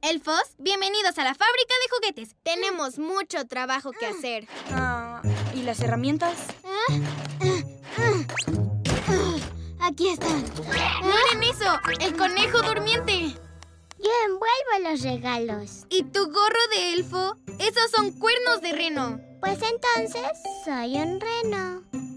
Elfos, bienvenidos a la fábrica de juguetes. Tenemos mucho trabajo que hacer. ¿Y las herramientas? Aquí están. ¡Miren eso! ¡El conejo durmiente! Yo envuelvo los regalos. ¿Y tu gorro de elfo? ¡Esos son cuernos de reno! Pues entonces soy un reno.